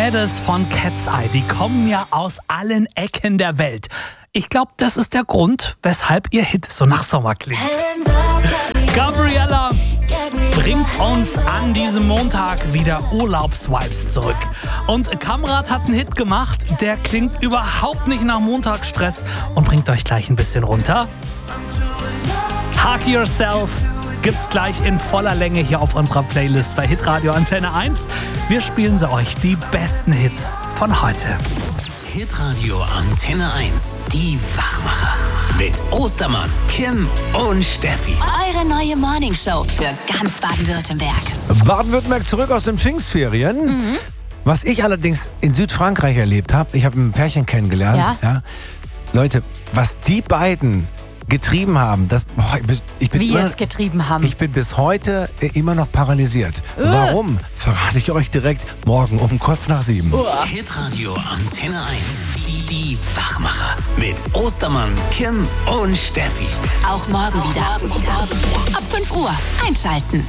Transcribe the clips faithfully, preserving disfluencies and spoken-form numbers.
Mädels von Cat's Eye, die kommen ja aus allen Ecken der Welt. Ich glaube, das ist der Grund, weshalb ihr Hit so nach Sommer klingt. Gabriella bringt uns an diesem Montag wieder Urlaubsvibes zurück. Und Kamrat hat einen Hit gemacht, der klingt überhaupt nicht nach Montagsstress und bringt euch gleich ein bisschen runter. Hug Yourself gibt's gleich in voller Länge hier auf unserer Playlist bei Hitradio Antenne eins. Wir spielen sie euch, die besten Hits von heute. Hitradio Antenne eins, die Wachmacher. Mit Ostermann, Kim und Steffi. Eure neue Morningshow für ganz Baden-Württemberg. Baden-Württemberg zurück aus den Pfingstferien. Mhm. Was ich allerdings in Südfrankreich erlebt habe, ich habe ein Pärchen kennengelernt. Ja? Ja. Leute, was die beiden getrieben haben, das, boah, ich bin, ich bin Wie immer, jetzt getrieben haben? Ich bin bis heute immer noch paralysiert. Äh. Warum? Verrate ich euch direkt morgen um kurz nach sieben. Uh. Hitradio Antenne eins, die, die Wachmacher. Mit Ostermann, Kim und Steffi. Auch morgen wieder. Ab fünf Uhr einschalten.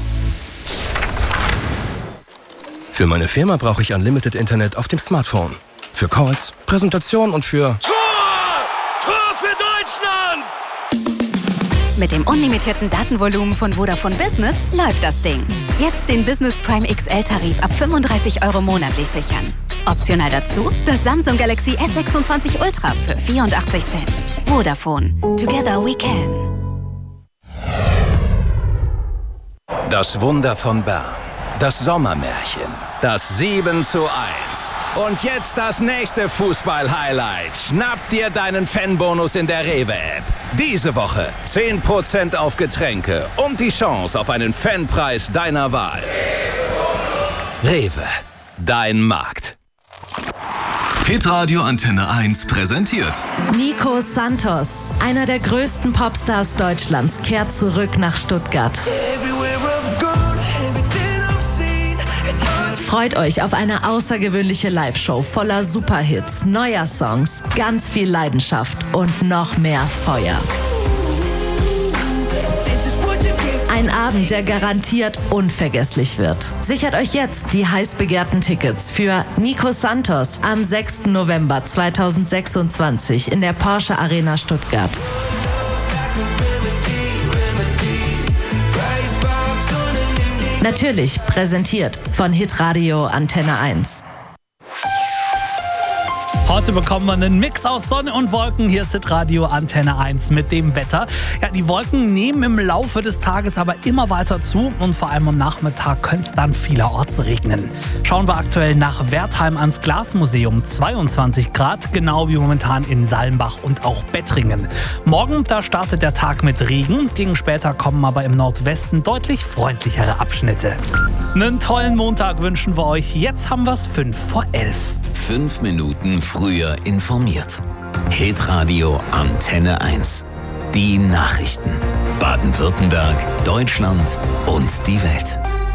Für meine Firma brauche ich Unlimited Internet auf dem Smartphone. Für Calls, Präsentation und für... Tor! Tor für Deutschland! Mit dem unlimitierten Datenvolumen von Vodafone Business läuft das Ding. Jetzt den Business Prime X L-Tarif ab fünfunddreißig Euro monatlich sichern. Optional dazu das Samsung Galaxy S sechsundzwanzig Ultra für vierundachtzig Cent. Vodafone. Together we can. Das Wunder von Bern. Das Sommermärchen. Das sieben zu eins. Und jetzt das nächste Fußball-Highlight. Schnapp dir deinen Fanbonus in der Rewe-App. Diese Woche zehn Prozent auf Getränke und die Chance auf einen Fanpreis deiner Wahl. Rewe, dein Markt. Hitradio Antenne eins präsentiert. Nico Santos, einer der größten Popstars Deutschlands, kehrt zurück nach Stuttgart. Freut euch auf eine außergewöhnliche Live-Show voller Superhits, neuer Songs, ganz viel Leidenschaft und noch mehr Feuer. Ein Abend, der garantiert unvergesslich wird. Sichert euch jetzt die heiß begehrten Tickets für Nico Santos am sechsten November zweitausendsechsundzwanzig in der Porsche Arena Stuttgart. Natürlich präsentiert von Hitradio Antenne eins. Heute bekommen wir einen Mix aus Sonne und Wolken. Hier ist Hitradio Antenne eins mit dem Wetter. Ja, die Wolken nehmen im Laufe des Tages aber immer weiter zu und vor allem am Nachmittag könnte es dann vielerorts regnen. Schauen wir aktuell nach Wertheim ans Glasmuseum. zweiundzwanzig Grad, genau wie momentan in Salmbach und auch Bettringen. Morgen, da startet der Tag mit Regen. Gegen später kommen aber im Nordwesten deutlich freundlichere Abschnitte. Einen tollen Montag wünschen wir euch. Jetzt haben wir es fünf vor elf. Fünf Minuten früher informiert. Hitradio Antenne eins. Die Nachrichten. Baden-Württemberg, Deutschland und die Welt.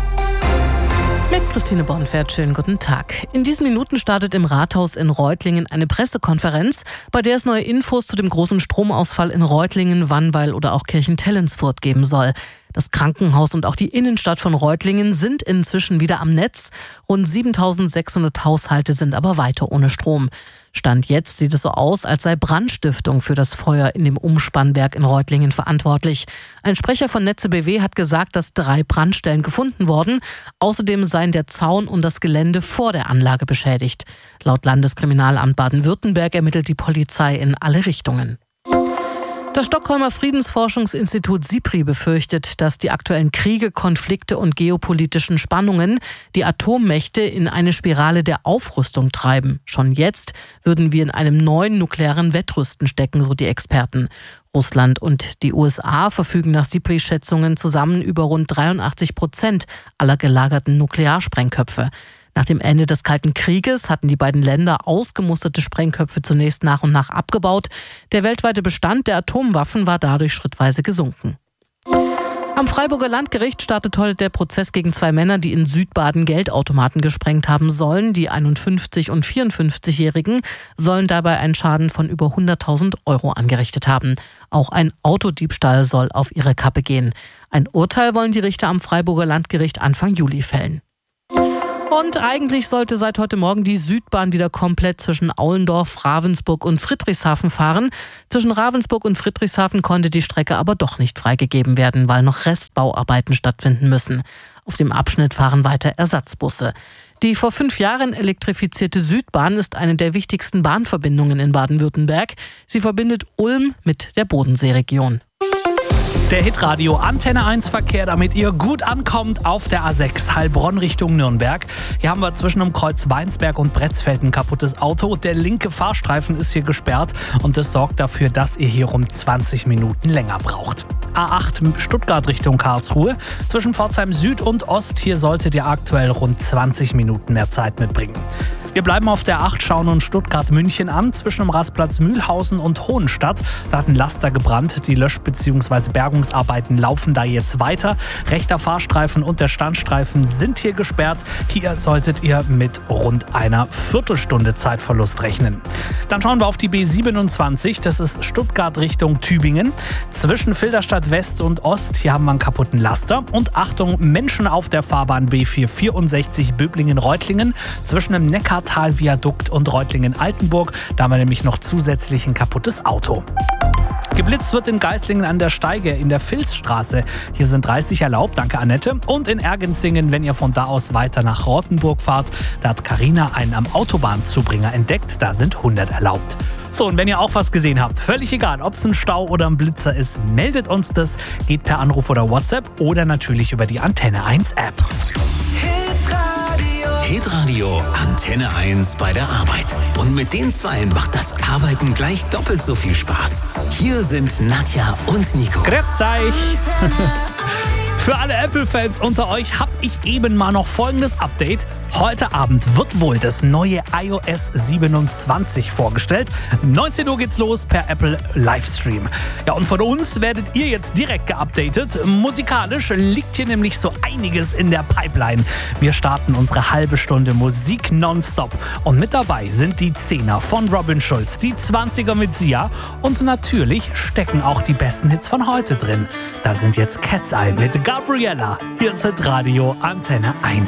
Mit Christine Bornfeld, schönen guten Tag. In diesen Minuten startet im Rathaus in Reutlingen eine Pressekonferenz, bei der es neue Infos zu dem großen Stromausfall in Reutlingen, Wannweil oder auch Kirchentellensfurt geben soll. Das Krankenhaus und auch die Innenstadt von Reutlingen sind inzwischen wieder am Netz. Rund siebentausendsechshundert Haushalte sind aber weiter ohne Strom. Stand jetzt sieht es so aus, als sei Brandstiftung für das Feuer in dem Umspannwerk in Reutlingen verantwortlich. Ein Sprecher von Netze B W hat gesagt, dass drei Brandstellen gefunden wurden. Außerdem seien der Zaun und das Gelände vor der Anlage beschädigt. Laut Landeskriminalamt Baden-Württemberg ermittelt die Polizei in alle Richtungen. Das Stockholmer Friedensforschungsinstitut SIPRI befürchtet, dass die aktuellen Kriege, Konflikte und geopolitischen Spannungen die Atommächte in eine Spirale der Aufrüstung treiben. Schon jetzt würden wir in einem neuen nuklearen Wettrüsten stecken, so die Experten. Russland und die U S A verfügen nach SIPRI-Schätzungen zusammen über rund dreiundachtzig Prozent aller gelagerten Nuklearsprengköpfe. Nach dem Ende des Kalten Krieges hatten die beiden Länder ausgemusterte Sprengköpfe zunächst nach und nach abgebaut. Der weltweite Bestand der Atomwaffen war dadurch schrittweise gesunken. Am Freiburger Landgericht startet heute der Prozess gegen zwei Männer, die in Südbaden Geldautomaten gesprengt haben sollen. Die einundfünfzig- und vierundfünfzigjährigen sollen dabei einen Schaden von über hunderttausend Euro angerichtet haben. Auch ein Autodiebstahl soll auf ihre Kappe gehen. Ein Urteil wollen die Richter am Freiburger Landgericht Anfang Juli fällen. Und eigentlich sollte seit heute Morgen die Südbahn wieder komplett zwischen Aulendorf, Ravensburg und Friedrichshafen fahren. Zwischen Ravensburg und Friedrichshafen konnte die Strecke aber doch nicht freigegeben werden, weil noch Restbauarbeiten stattfinden müssen. Auf dem Abschnitt fahren weiter Ersatzbusse. Die vor fünf Jahren elektrifizierte Südbahn ist eine der wichtigsten Bahnverbindungen in Baden-Württemberg. Sie verbindet Ulm mit der Bodenseeregion. Der Hitradio Antenne eins Verkehr, damit ihr gut ankommt auf der A sechs Heilbronn Richtung Nürnberg. Hier haben wir zwischen dem Kreuz Weinsberg und Bretzfeld ein kaputtes Auto. Der linke Fahrstreifen ist hier gesperrt und das sorgt dafür, dass ihr hier rund zwanzig Minuten länger braucht. A acht Stuttgart Richtung Karlsruhe. Zwischen Pforzheim Süd und Ost, hier solltet ihr aktuell rund zwanzig Minuten mehr Zeit mitbringen. Wir bleiben auf der acht, schauen uns Stuttgart-München an. Zwischen dem Rastplatz Mühlhausen und Hohenstadt, da hat ein Laster gebrannt. Die Lösch- bzw. Bergungsarbeiten laufen da jetzt weiter. Rechter Fahrstreifen und der Standstreifen sind hier gesperrt. Hier solltet ihr mit rund einer Viertelstunde Zeitverlust rechnen. Dann schauen wir auf die B siebenundzwanzig. Das ist Stuttgart Richtung Tübingen. Zwischen Filderstadt West und Ost, hier haben wir einen kaputten Laster. Und Achtung, Menschen auf der Fahrbahn B vierhundertvierundsechzig Böblingen-Reutlingen. Zwischen dem Neckartal-Viadukt und Reutlingen-Altenburg, da haben wir nämlich noch zusätzlich ein kaputtes Auto. Geblitzt wird in Geislingen an der Steige in der Vilsstraße. Hier sind dreißig erlaubt, danke Annette. Und in Ergenzingen, wenn ihr von da aus weiter nach Rottenburg fahrt, da hat Carina einen am Autobahnzubringer entdeckt, da sind hundert erlaubt. So, und wenn ihr auch was gesehen habt, völlig egal, ob es ein Stau oder ein Blitzer ist, meldet uns das, geht per Anruf oder WhatsApp oder natürlich über die Antenne eins App. Hitradio Antenne eins bei der Arbeit. Und mit den Zweien macht das Arbeiten gleich doppelt so viel Spaß. Hier sind Nadja und Nico. Grüß euch! Für alle Apple-Fans unter euch habe ich eben mal noch folgendes Update. Heute Abend wird wohl das neue i O S siebenundzwanzig vorgestellt. neunzehn Uhr geht's los per Apple Livestream. Ja, und von uns werdet ihr jetzt direkt geupdatet. Musikalisch liegt hier nämlich so einiges in der Pipeline. Wir starten unsere halbe Stunde Musik nonstop. Und mit dabei sind die Zehner von Robin Schulz, die Zwanziger mit Sia und natürlich stecken auch die besten Hits von heute drin. Da sind jetzt Cat's Eye mit Gabriella. Hier ist Hitradio Antenne eins.